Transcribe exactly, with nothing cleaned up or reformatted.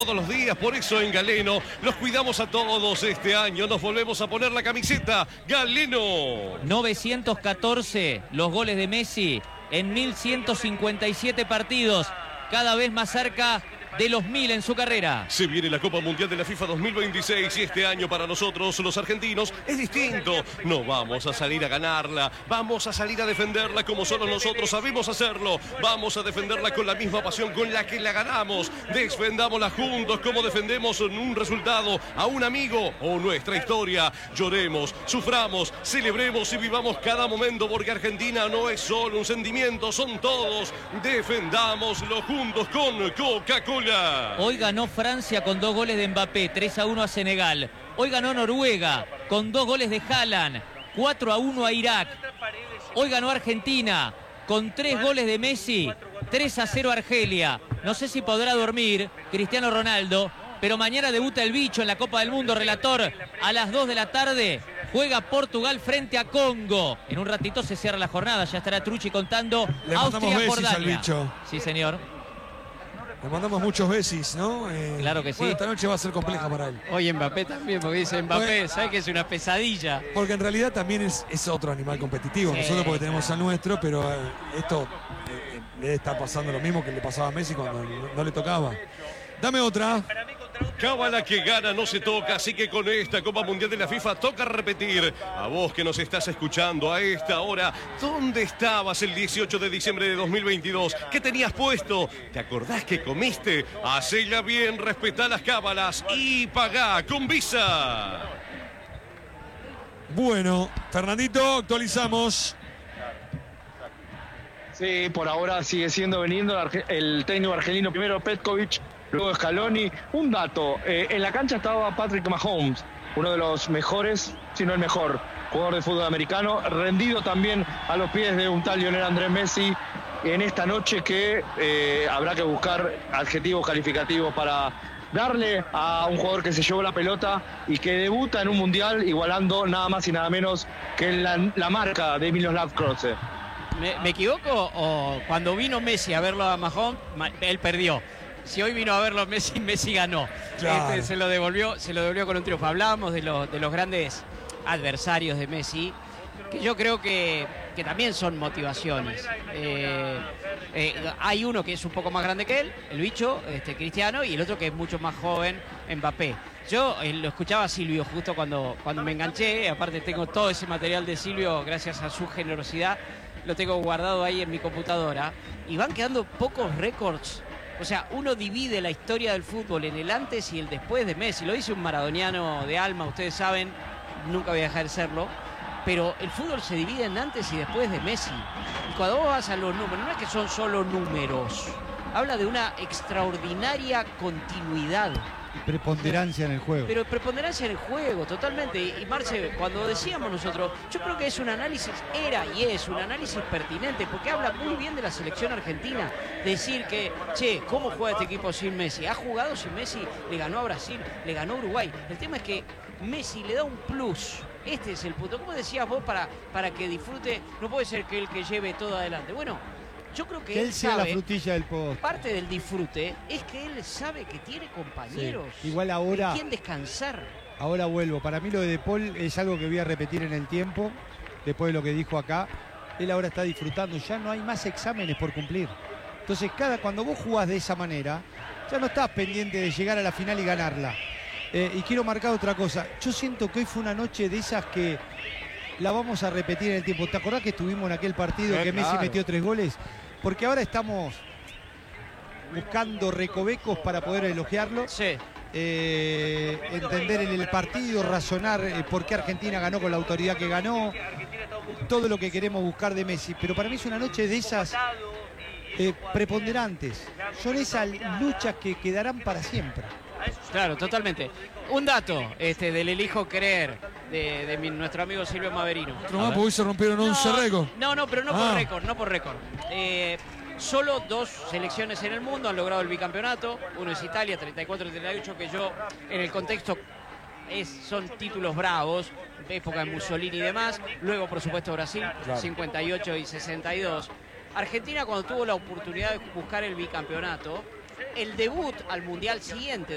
todos los días. Por eso en Galeno los cuidamos a todos. Este año nos volvemos a poner la camiseta Galeno. novecientos catorce los goles de Messi en mil ciento cincuenta y siete partidos. Cada vez más cerca de los mil en su carrera. Se viene la Copa Mundial de la FIFA dos mil veintiséis y este año para nosotros, los argentinos, es distinto. No vamos a salir a ganarla, vamos a salir a defenderla como solo nosotros sabemos hacerlo. Vamos a defenderla con la misma pasión con la que la ganamos. Defendámosla juntos como defendemos un resultado a un amigo o nuestra historia. Lloremos, suframos, celebremos y vivamos cada momento porque Argentina no es solo un sentimiento, son todos. Defendámoslo juntos con Coca-Cola. Hoy ganó Francia con dos goles de Mbappé, tres a uno a Senegal. Hoy ganó Noruega con dos goles de Haaland, cuatro a uno a Irak. Hoy ganó Argentina con tres goles de Messi, tres a cero a Argelia. No sé si podrá dormir Cristiano Ronaldo, pero mañana debuta el bicho en la Copa del Mundo, relator, a las dos de la tarde. Juega Portugal frente a Congo. En un ratito se cierra la jornada, ya estará Trucci contando Austria-Jordania. Al bicho. Sí, señor. Le mandamos muchos besis, ¿no? Eh, claro que sí. Bueno, esta noche va a ser compleja para él. Hoy Mbappé también, porque dice Mbappé, bueno, ¿sabe que es una pesadilla? Porque en realidad también es, es otro animal competitivo. Sí, nosotros porque tenemos al nuestro, pero eh, esto eh, le debe estar pasando lo mismo que le pasaba a Messi cuando no, no le tocaba. Dame otra. Cábala que gana no se toca, así que con esta Copa Mundial de la FIFA toca repetir. A vos que nos estás escuchando a esta hora, ¿dónde estabas el dieciocho de diciembre de dos mil veintidós? ¿Qué tenías puesto? ¿Te acordás que comiste? Hacela bien, respetá las cábalas y pagá con Visa. Bueno, Fernandito, actualizamos. Sí, por ahora sigue siendo veniendo el, el técnico argelino, primero Petkovic, luego Scaloni. Un dato, eh, en la cancha estaba Patrick Mahomes, uno de los mejores, si no el mejor, jugador de fútbol americano, rendido también a los pies de un tal Lionel Andrés Messi en esta noche que eh, habrá que buscar adjetivos calificativos para darle a un jugador que se llevó la pelota y que debuta en un mundial igualando nada más y nada menos que la, la marca de Miroslav Klose. ¿Me, ¿Me equivoco? ¿O cuando vino Messi a verlo a Mahomes, él perdió? Si hoy vino a verlo Messi, Messi ganó. Claro. Este, se lo devolvió, se lo devolvió con un triunfo. Hablábamos de los, de los grandes adversarios de Messi, que yo creo que, que también son motivaciones. Eh, eh, hay uno que es un poco más grande que él, el bicho, este, Cristiano, y el otro que es mucho más joven, Mbappé. Yo eh, lo escuchaba a Silvio justo cuando, cuando me enganché, aparte tengo todo ese material de Silvio gracias a su generosidad, lo tengo guardado ahí en mi computadora, y van quedando pocos récords. O sea, uno divide la historia del fútbol en el antes y el después de Messi. Lo dice un maradoniano de alma, ustedes saben, nunca voy a dejar de serlo. Pero el fútbol se divide en antes y después de Messi. Y cuando vos vas a los números, no es que son solo números. Habla de una extraordinaria continuidad. Preponderancia en el juego. Pero preponderancia en el juego, totalmente. Y, y Marce, cuando decíamos nosotros, yo creo que es un análisis, era y es un análisis pertinente, porque habla muy bien de la selección argentina. Decir que, che, ¿cómo juega este equipo sin Messi? Ha jugado sin Messi, le ganó a Brasil, le ganó a Uruguay. El tema es que Messi le da un plus. Este es el punto. ¿Cómo decías vos para, para que disfrute? No puede ser que el que lleve todo adelante. Bueno, yo creo que, que él, él sea sabe, la frutilla del postre. Parte del disfrute es que él sabe que tiene compañeros. Sí. Igual ahora. ¿Quién descansar? Ahora vuelvo. Para mí lo de De Paul es algo que voy a repetir en el tiempo, después de lo que dijo acá. Él ahora está disfrutando. Ya no hay más exámenes por cumplir. Entonces, cada cuando vos jugás de esa manera, ya no estás pendiente de llegar a la final y ganarla. Eh, y quiero marcar otra cosa. Yo siento que hoy fue una noche de esas que la vamos a repetir en el tiempo. ¿Te acordás que estuvimos en aquel partido eh, que Messi claro. metió tres goles? Porque ahora estamos buscando recovecos para poder elogiarlo. Sí. Eh, entender en el partido, razonar eh, por qué Argentina ganó con la autoridad que ganó. Todo lo que queremos buscar de Messi. Pero para mí es una noche de esas eh, preponderantes. Son esas luchas que quedarán para siempre. Claro, totalmente. Un dato este, del elijo creer de, de mi, nuestro amigo Silvio Maverino. Otro más, porque hoy se rompieron once récords. No, no, pero no ah. por récord, no por récord. Eh, solo dos selecciones en el mundo han logrado el bicampeonato. Uno es Italia, treinta y cuatro treinta y ocho, que yo, en el contexto, es, son títulos bravos, época de Mussolini y demás. Luego, por supuesto, Brasil, claro. cincuenta y ocho y sesenta y dos. Argentina, cuando tuvo la oportunidad de buscar el bicampeonato, el debut al Mundial siguiente,